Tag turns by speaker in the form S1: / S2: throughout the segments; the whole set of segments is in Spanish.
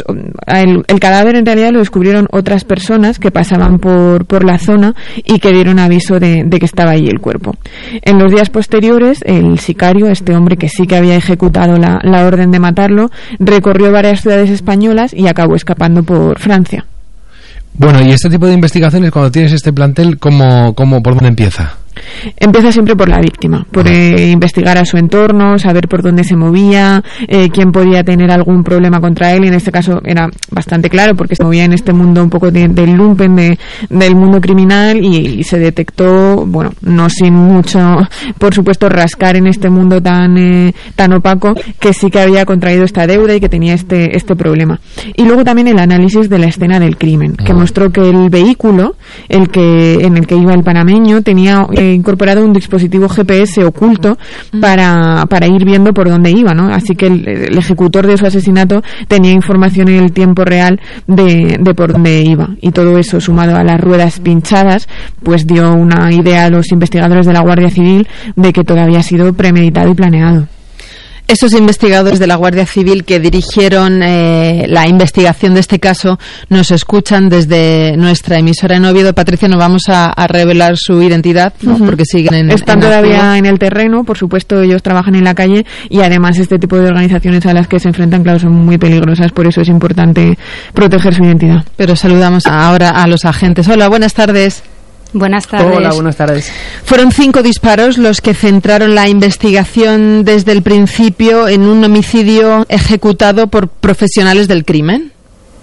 S1: pues el cadáver en realidad lo descubrieron otras personas que pasaban por la zona y que dieron aviso de que estaba ahí el cuerpo. En los días posteriores, el sicario, este hombre que sí que había ejecutado la orden de matarlo, recorrió varias ciudades españolas y acabó escapando por Francia.
S2: Bueno, y este tipo de investigaciones, cuando tienes este plantel, ¿por dónde empieza?
S1: Empieza siempre por la víctima, por investigar a su entorno, saber por dónde se movía, quién podía tener algún problema contra él, y en este caso era bastante claro porque se movía en este mundo un poco del lumpen, del mundo criminal, y se detectó, bueno, no sin mucho, por supuesto, rascar en este mundo tan opaco, que sí que había contraído esta deuda y que tenía este problema. Y luego también el análisis de la escena del crimen, que mostró que el vehículo en el que iba el panameño tenía incorporado un dispositivo GPS oculto para ir viendo por dónde iba, ¿no? Así que el ejecutor de su asesinato tenía información en el tiempo real de por dónde iba, y todo eso sumado a las ruedas pinchadas pues dio una idea a los investigadores de la Guardia Civil de que todo había sido premeditado y planeado.
S3: Esos investigadores de la Guardia Civil que dirigieron la investigación de este caso nos escuchan desde nuestra emisora en Oviedo. Patricia, no vamos a revelar su identidad, ¿no? Porque siguen
S1: están todavía en el terreno, por supuesto. Ellos trabajan en la calle, y además este tipo de organizaciones a las que se enfrentan, claro, son muy peligrosas, por eso es importante proteger su identidad.
S3: Pero saludamos ahora a los agentes. Hola, buenas tardes.
S4: Buenas tardes.
S5: Hola, buenas tardes.
S3: Fueron 5 disparos los que centraron la investigación desde el principio en un homicidio ejecutado por profesionales del crimen.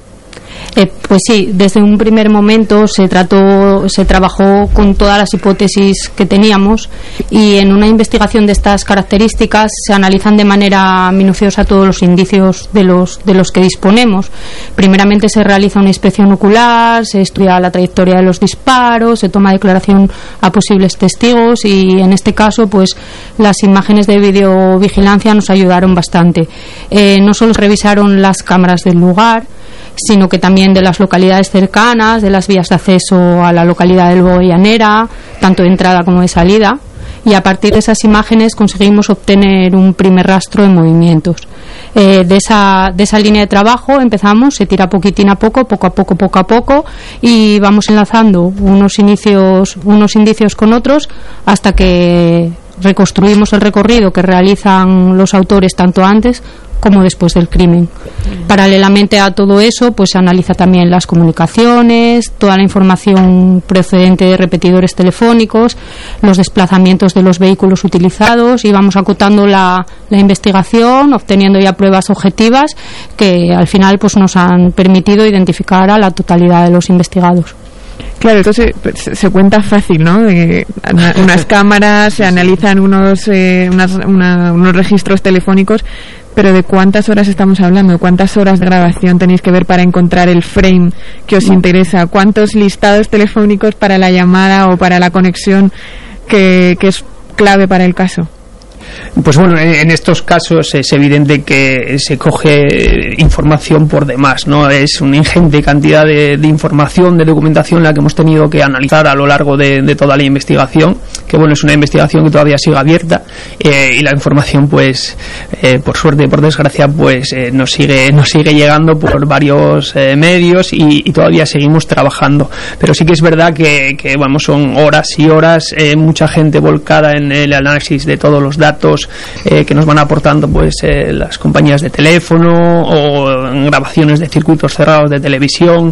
S4: Pues sí, desde un primer momento se trabajó con todas las hipótesis que teníamos, y en una investigación de estas características se analizan de manera minuciosa todos los indicios de los que disponemos. Primeramente se realiza una inspección ocular, se estudia la trayectoria de los disparos, se toma declaración a posibles testigos, y en este caso pues las imágenes de videovigilancia nos ayudaron bastante. No solo revisaron las cámaras del lugar, sino que también de las localidades cercanas, de las vías de acceso a la localidad del Boyanera, tanto de entrada como de salida, y a partir de esas imágenes conseguimos obtener un primer rastro de movimientos. De esa línea de trabajo empezamos, se tira poquitín a poco a poco, y vamos enlazando unos indicios con otros hasta que reconstruimos el recorrido que realizan los autores tanto antes como después del crimen. Paralelamente a todo eso, pues se analiza también las comunicaciones, toda la información procedente de repetidores telefónicos, los desplazamientos de los vehículos utilizados, y vamos acotando la investigación, obteniendo ya pruebas objetivas que al final pues nos han permitido identificar a la totalidad de los investigados.
S1: Claro, entonces se cuenta fácil, ¿no? Unas cámaras, se analizan unos registros telefónicos, pero ¿de cuántas horas estamos hablando? ¿Cuántas horas de grabación tenéis que ver para encontrar el frame que os interesa? ¿Cuántos listados telefónicos para la llamada o para la conexión que es clave para el caso?
S5: Pues bueno, en estos casos es evidente que se coge información por demás, ¿no? Es una ingente cantidad de información, de documentación la que hemos tenido que analizar a lo largo de toda la investigación, que bueno, es una investigación que todavía sigue abierta, y la información pues por suerte, por desgracia, pues nos sigue llegando por varios medios, y todavía seguimos trabajando, pero sí que es verdad que vamos, son horas y horas, mucha gente volcada en el análisis de todos los datos que nos van aportando pues las compañías de teléfono, o en grabaciones de circuitos cerrados de televisión.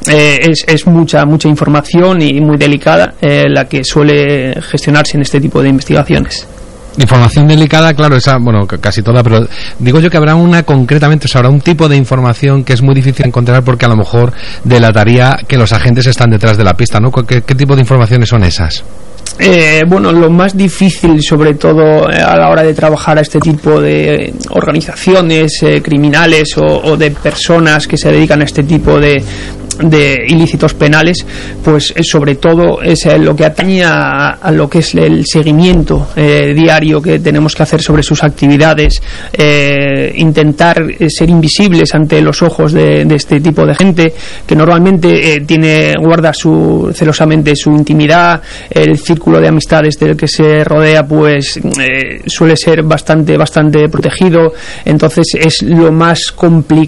S5: Es mucha información y muy delicada la que suele gestionarse en este tipo de investigaciones.
S2: Información delicada, claro, esa, bueno, casi toda, pero digo yo que habrá una concretamente, o sea, habrá un tipo de información que es muy difícil encontrar porque a lo mejor delataría que los agentes están detrás de la pista, ¿no? ¿Qué tipo de informaciones son esas?
S5: Bueno, lo más difícil, sobre todo a la hora de trabajar a este tipo de organizaciones criminales o de personas que se dedican a este tipo de ilícitos penales, pues sobre todo es lo que atañe a lo que es el seguimiento diario que tenemos que hacer sobre sus actividades, intentar ser invisibles ante los ojos de este tipo de gente que normalmente guarda celosamente su intimidad. El círculo de amistades del que se rodea pues suele ser bastante protegido, entonces es lo más complicado